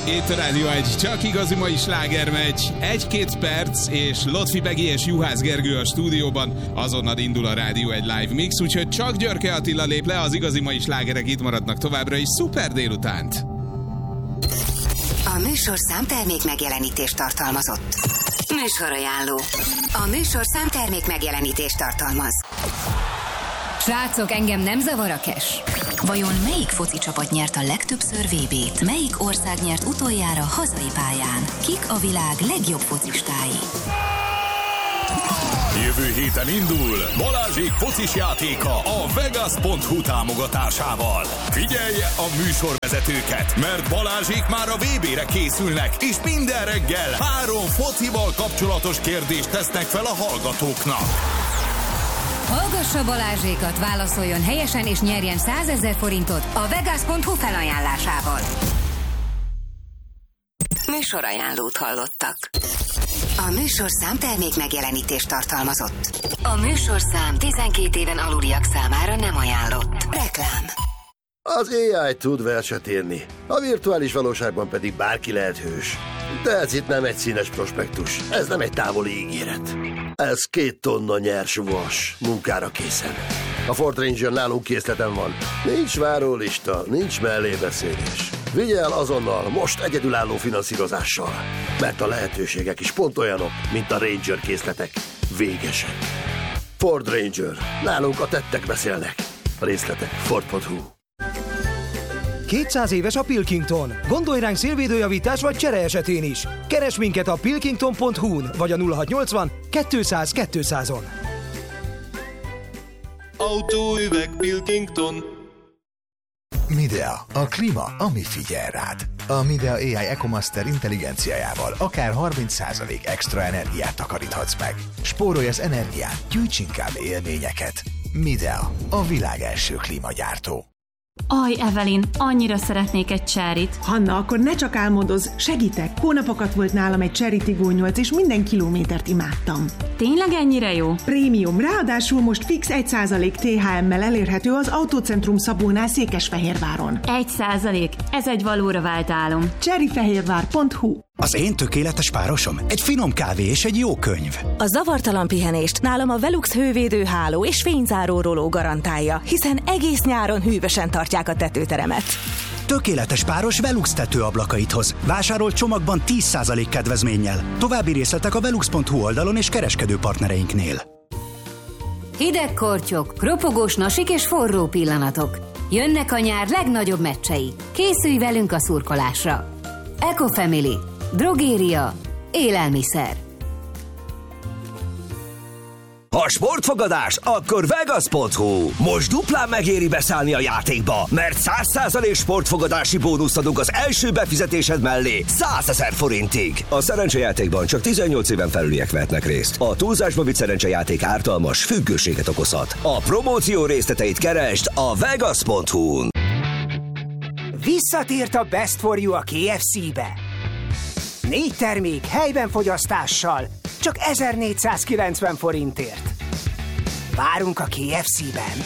Itt a Rádió 1, csak igazi mai slágermeccs. 1-2 perc, és Lotfi Begi és Juhász Gergő a stúdióban. Azonnal indul a Rádió 1 live mix, úgyhogy csak Györke Attila lép le, az igazi mai slágerek itt maradnak továbbra is. Szuper délutánt! A műsorszám termék megjelenítést tartalmazott. Műsorajánló. A műsorszám termék megjelenítést tartalmaz. Srácok, engem nem zavar a cash. Vajon melyik foci csapat nyert a legtöbbször VB-t? Melyik ország nyert utoljára hazai pályán? Kik a világ legjobb focistái? Jövő héten indul Balázsék focis játéka a Vegas.hu támogatásával. Figyelje a műsorvezetőket, mert Balázsék már a VB-re készülnek, és minden reggel 3 focival kapcsolatos kérdést tesznek fel a hallgatóknak. Hallgassa Balázsékat, válaszoljon helyesen és nyerjen 100 000 forintot a Vegas.hu felajánlásával. Műsorajánlót hallottak. A műsorszám termék megjelenítést tartalmazott. A műsorszám 12 éven aluliak számára nem ajánlott. Reklám. Az AI tud verset írni, a virtuális valóságban pedig bárki lehet hős. De ez itt nem egy színes prospektus, ez nem egy távoli ígéret. Ez 2 tonna nyers vas, munkára készen. A Ford Ranger nálunk készleten van. Nincs várólista, nincs mellébeszélés. Vigye el azonnal, most egyedülálló finanszírozással. Mert a lehetőségek is pont olyanok, mint a Ranger készletek. Végesek. Ford Ranger. Nálunk a tettek beszélnek. A részletek Ford.hu. 200 éves a Pilkington. Gondolj ránk szélvédőjavítás vagy csere esetén is. Keres minket a pilkington.hu-n vagy a 0680 200 200-on. Autóüveg Pilkington. Midea, a klíma, ami figyel rád. A Midea AI EcoMaster intelligenciájával akár 30% extra energiát takaríthatsz meg. Spórolj az energián, gyűjts inkább élményeket. Midea, a világ első klímagyártó. Aj, Evelyn, annyira szeretnék egy cserit. Hanna, akkor ne csak álmodozz, segítek. Hónapokat volt nálam egy Cherry Tiggo 8, és minden kilométert imádtam. Tényleg ennyire jó? Prémium, ráadásul most fix 1% THM-mel elérhető az Autócentrum Szabónál Székesfehérváron. 1%? Ez egy valóra vált álom. cherryfehérvár.hu. Az én tökéletes párosom? Egy finom kávé és egy jó könyv. A zavartalan pihenést nálam a Velux hővédőháló és fényzáró roló garantálja, hiszen egész nyáron hűvösen tartják a tetőteremet. Tökéletes páros Velux tetőablakait hoz. Vásárolt csomagban 10% kedvezménnyel. További részletek a velux.hu oldalon és kereskedő partnereinknél. Hideg kortyok, ropogós nasik és forró pillanatok. Jönnek a nyár legnagyobb meccsei. Készülj velünk a szurkolásra. Ecofamily. Drogéria. Élelmiszer. Ha sportfogadás, akkor Vegas.hu. Most duplán megéri beszállni a játékba, mert 100% sportfogadási bónuszt adunk az első befizetésed mellé 100 000 forintig. A szerencsejátékban csak 18 éven felüliek vehetnek részt. A túlzásba vitt szerencsejáték ártalmas, függőséget okozhat. A promóció részleteit keresd a Vegas.hu-n. Visszatért a Best for You a KFC-be. 4 termék helyben fogyasztással, csak 1490 forintért. Várunk a KFC-ben.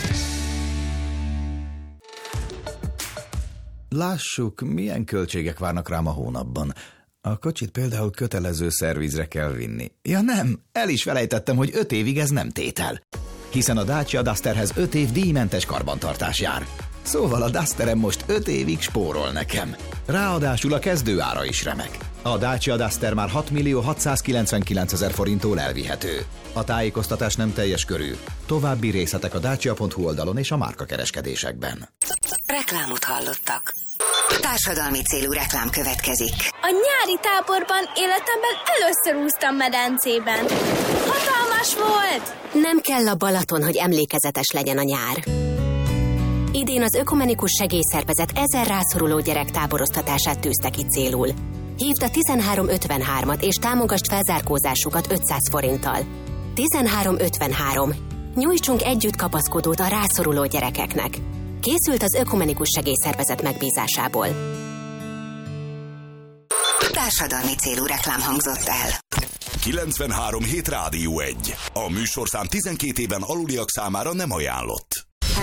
Lássuk, milyen költségek várnak rám a hónapban. A kocsit például kötelező szervizre kell vinni. Ja nem, el is felejtettem, hogy 5 évig ez nem tétel. Hiszen a Dacia Dusterhez 5 év díjmentes karbantartás jár. Szóval a Dusterem most 5 évig spórol nekem. Ráadásul a kezdőára is remek. A Dacia Duster már 6.699.000 forinttól elvihető. A tájékoztatás nem teljes körű. További részletek a dacia.hu oldalon és a márkakereskedésekben. Reklámot hallottak. Társadalmi célú reklám következik. A nyári táborban életemben először úsztam medencében. Hatalmas volt! Nem kell a Balaton, hogy emlékezetes legyen a nyár. Idén az Ökumenikus Segélyszervezet 1000 rászoruló gyerek táboroztatását tűzte ki célul. Hívd a 1353-at és támogasd felzárkózásukat 500 forinttal. 1353. Nyújtsunk együtt kapaszkodót a rászoruló gyerekeknek. Készült az Ökumenikus Segélyszervezet megbízásából. Társadalmi célú reklám hangzott el. 93 hét Rádió 1. A műsorszám 12 éven aluliak számára nem ajánlott.